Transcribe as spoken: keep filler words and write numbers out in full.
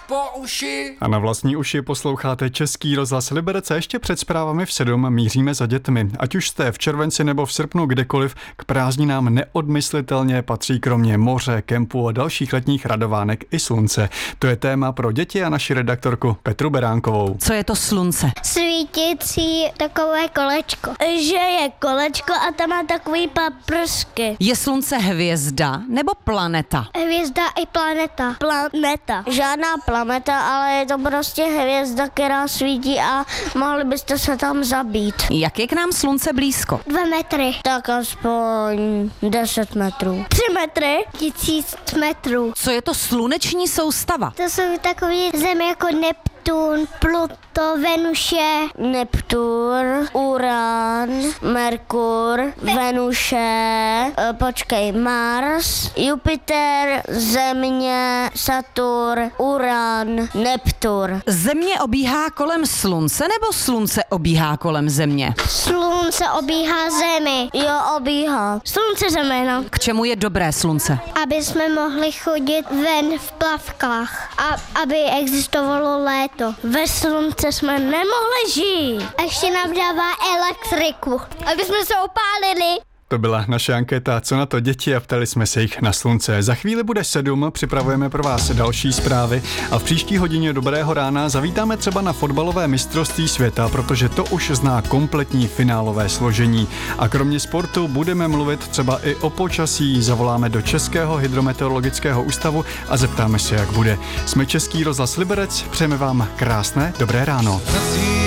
po uši. A na vlastní uši posloucháte Český rozhlas Liberec a ještě před zprávami v sedm míříme za dětmi. Ať už jste v červenci nebo v srpnu kdekoliv, k prázdninám neodmyslitelně patří kromě moře, kempu a dalších letních radovánek i slunce. To je téma pro děti a naši redaktorku Petru Beránkovou. Co je to slunce? Svítící takové kolečko. Že je kolečko a tam má takový paprsky. Je slunce hvězda nebo planeta? Hvězda i planeta. Planeta. Žádná planeta, ale je to prostě hvězda, která svítí a mohli byste se tam zabít. Jak je k nám slunce blízko? Dva metry. Tak aspoň deset metrů. Tři metry. Tisíc metrů. Co je to sluneční soustava? To jsou takové země jako Neptun, Pluto, Venuše, Neptur, Uran, Merkur, Venuše, e, počkej, Mars, Jupiter, Země, Saturn, Uran, Neptur. Země obíhá kolem slunce nebo slunce obíhá kolem země? Slunce obíhá Zemi. Jo, obíhá. Slunce Zemi, no. K čemu je dobré slunce? Aby jsme mohli chodit ven v plavkách a aby existovalo léto. Ve slunce jsme nemohli žít. A ještě nám dává elektriku, aby jsme se opálili. To byla naše anketa, co na to děti, a ptali jsme se jich na slunce. Za chvíli bude sedm, připravujeme pro vás další zprávy a v příští hodině Dobrého rána zavítáme třeba na fotbalové mistrovství světa, protože to už zná kompletní finálové složení. A kromě sportu budeme mluvit třeba i o počasí, zavoláme do Českého hydrometeorologického ústavu a zeptáme se, jak bude. Jsme Český rozhlas Liberec, přejeme vám krásné dobré ráno.